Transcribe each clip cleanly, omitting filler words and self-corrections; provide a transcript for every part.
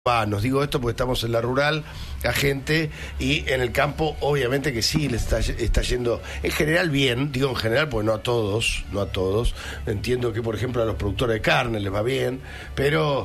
Nos digo esto porque estamos en la rural, la gente, y en el campo obviamente que sí, le está yendo en general bien, digo en general porque no a todos, entiendo que por ejemplo a los productores de carne les va bien, pero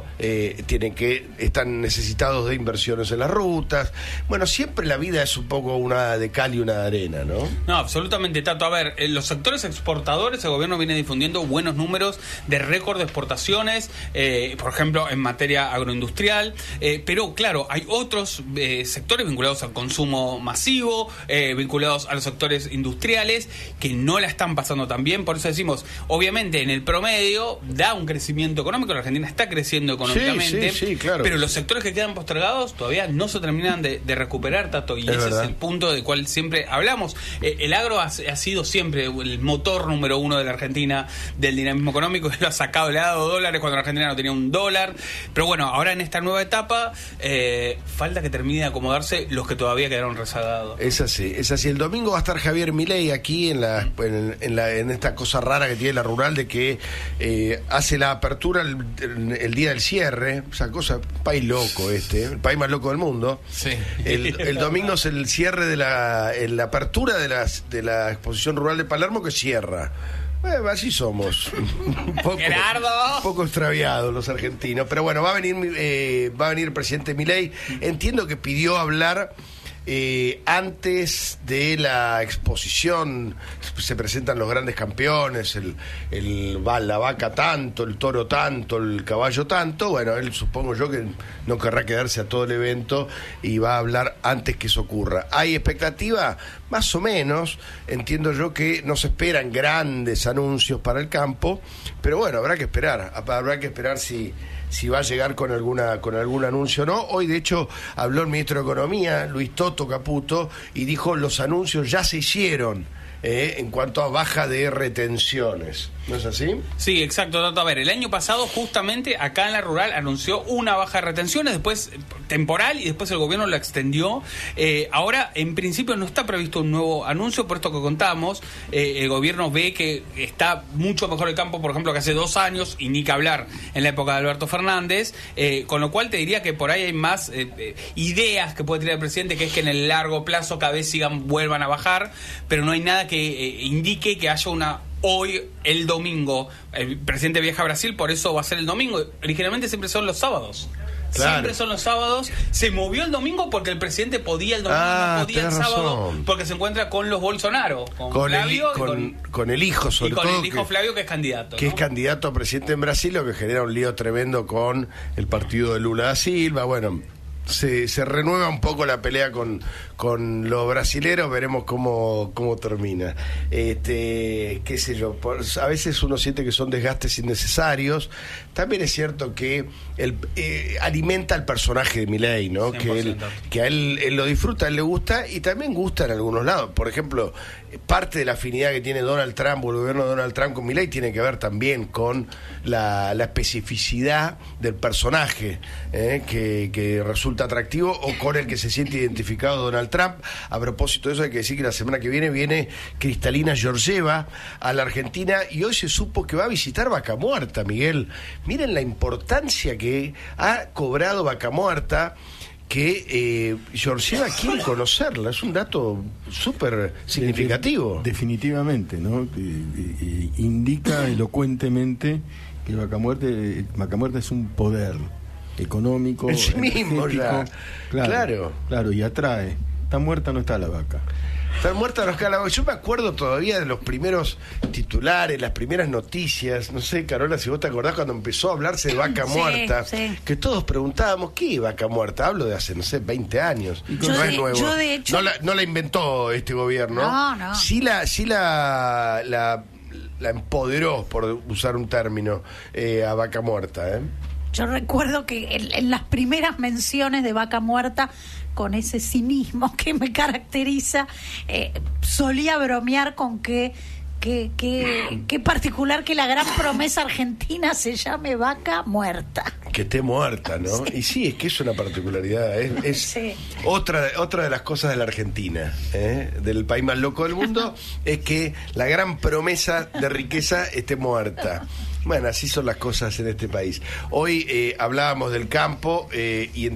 están necesitados de inversiones en las rutas. Bueno, siempre la vida es un poco una de cal y una de arena, ¿no? No, absolutamente, Tato. A ver, en los sectores exportadores el gobierno viene difundiendo buenos números de récord de exportaciones, por ejemplo en materia agroindustrial. Pero claro, hay otros sectores vinculados al consumo masivo, vinculados a los sectores industriales, que no la están pasando tan bien. Por eso decimos, obviamente en el promedio da un crecimiento económico, la Argentina está creciendo económicamente, sí, claro. Pero los sectores que quedan postergados todavía no se terminan de recuperar, Tato, y ese verdad. es el punto del cual siempre hablamos. El agro ha sido siempre el motor número uno de la Argentina del dinamismo económico, lo ha sacado, le ha dado dólares cuando la Argentina no tenía un dólar, pero bueno, ahora en esta nueva etapa falta que termine de acomodarse los que todavía quedaron rezagados. Es así. El domingo va a estar Javier Milei aquí en esta cosa rara que tiene la rural de que hace la apertura el día del cierre, esa cosa, país loco el país más loco del mundo. Sí. El domingo es el cierre de la apertura de la exposición rural de Palermo, que cierra. Así somos. Un poco extraviados los argentinos. Pero bueno, va a venir el presidente Milei. Entiendo que pidió hablar antes de la exposición. Se presentan los grandes campeones, la vaca tanto, el toro tanto, el caballo tanto. Bueno, él supongo yo que no querrá quedarse a todo el evento y va a hablar antes que eso ocurra. ¿Hay expectativa? Más o menos. Entiendo yo que no se esperan grandes anuncios para el campo, pero bueno, habrá que esperar si va a llegar con algún anuncio o no. Hoy de hecho habló el ministro de Economía, Luis Toto Caputo, y dijo los anuncios ya se hicieron en cuanto a baja de retenciones. ¿No es así? Sí, exacto, Tato. A ver, el año pasado justamente acá en la rural anunció una baja de retenciones, después temporal, y después el gobierno la extendió. Ahora, en principio, no está previsto un nuevo anuncio, por esto que contamos. El gobierno ve que está mucho mejor el campo, por ejemplo, que hace 2 años, y ni que hablar en la época de Alberto Fernández, con lo cual te diría que por ahí hay más ideas que puede tener el presidente, que es que en el largo plazo cada vez vuelvan a bajar, pero no hay nada que indique que haya una... Hoy, el domingo, el presidente viaja a Brasil, por eso va a ser el domingo. Originalmente siempre son los sábados. Claro. Siempre son los sábados. Se movió el domingo porque el presidente podía el domingo, no podía el sábado, razón. Porque se encuentra con los Bolsonaro, con Flavio, con el hijo, sobre todo. Y con el hijo Flavio, que es candidato. Que es candidato a presidente en Brasil, lo que genera un lío tremendo con el partido de Lula da Silva. Bueno, se renueva un poco la pelea con los brasileros, veremos cómo termina. Qué sé yo, a veces uno siente que son desgastes innecesarios. También es cierto que alimenta al personaje de Milei, ¿no? 100%. Que a él lo disfruta, a él le gusta, y también gusta en algunos lados. Por ejemplo, parte de la afinidad que tiene Donald Trump o el gobierno de Donald Trump con Milei tiene que ver también con la especificidad del personaje que resulta atractivo, o con el que se siente identificado Donald Trump. A propósito de eso, hay que decir que la semana que viene Cristalina Georgieva a la Argentina, y hoy se supo que va a visitar Vaca Muerta, Miguel. Miren la importancia que ha cobrado Vaca Muerta, que Georgieva quiere conocerla. Es un dato súper significativo. Definitivamente, ¿no? Indica elocuentemente que Vaca Muerta es un poder económico en sí mismo ya. Claro, y atrae. Está muerta, no está la vaca. Está muerta, no está la vaca. Yo me acuerdo todavía de los primeros titulares, las primeras noticias. No sé, Carola, si vos te acordás cuando empezó a hablarse de vaca muerta, sí. Que todos preguntábamos, ¿qué vaca muerta? Hablo de hace, 20 años. No es nuevo. Yo de hecho... No la inventó este gobierno. No. Sí la empoderó, por usar un término, a Vaca Muerta. Yo recuerdo que en las primeras menciones de Vaca Muerta, con ese cinismo que me caracteriza, solía bromear con que Qué particular que la gran promesa argentina se llame vaca muerta. Que esté muerta, ¿no? Sí. Y sí, es que es una particularidad, es sí. otra de las cosas de la Argentina, del país más loco del mundo, es que la gran promesa de riqueza esté muerta. Bueno, así son las cosas en este país. Hoy hablábamos del campo y